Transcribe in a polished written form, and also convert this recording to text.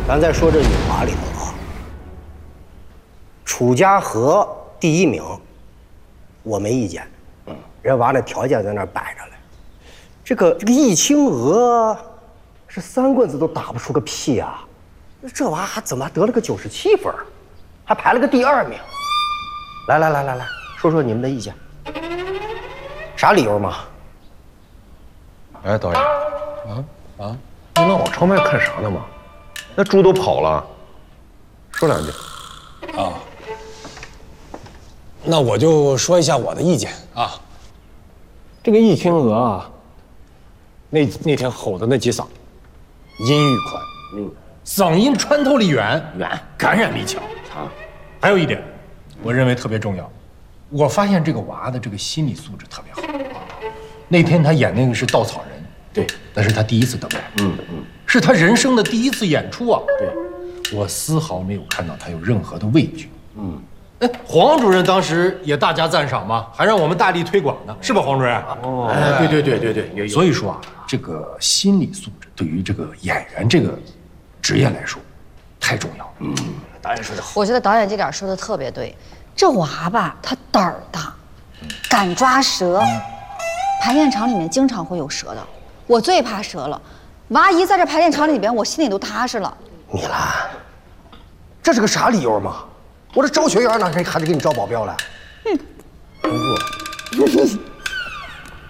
咱再说这女娃里头啊，楚家河第1名，我没意见。人娃那条件在那儿摆着嘞。这个易清娥，是3棍子都打不出个屁啊！这娃还怎么得了个97分，还排了个第2名？来，说说你们的意见，啥理由嘛？ 哎，导演，你让我朝麦看啥呢嘛？那猪都跑了，说2句。 啊，那我就说一下我的意见啊。这个易清娥啊，那天吼的那几嗓，音域宽，嗓音穿透力远，感染力强。还有一点，我认为特别重要，我发现这个娃的这个心理素质特别好。那天他演那个是稻草人，对，那是他第1次登台，是他人生的第1次演出啊。对，我丝毫没有看到他有任何的畏惧。哎，黄主任当时也大加赞赏嘛，还让我们大力推广呢，是吧，黄主任？哦，哎，对，所以说啊，这个心理素质对于这个演员这个职业来说，太重要。导演说的好。 我觉得导演这点说的特别对，这娃吧，他胆儿大，敢抓蛇，排练场里面经常会有蛇的，我最怕蛇了。娃一在这排练场里边，我心里都踏实了。 米兰，这是个啥理由嘛？我这招学员哪还得给你招保镖了？ 工作。